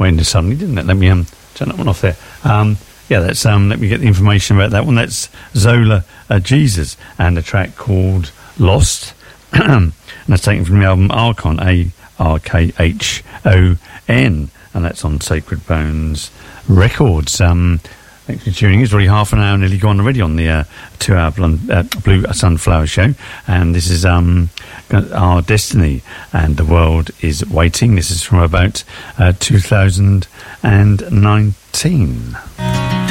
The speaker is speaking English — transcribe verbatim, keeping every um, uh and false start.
went into suddenly, didn't it? Let me um, turn that one off there. Um, yeah, that's um, let me get the information about that one. That's Zola uh, Jesus, and a track called Lost. And that's taken from the album Archon, A R K H O N, and that's on Sacred Bones Records. Um, thanks for tuning in. It's already half an hour nearly gone already on the uh, two-hour Blonde, uh, Blue Sunflower Show, and this is um, Our Destiny, and The World Is Waiting. This is from about uh, two thousand nineteen.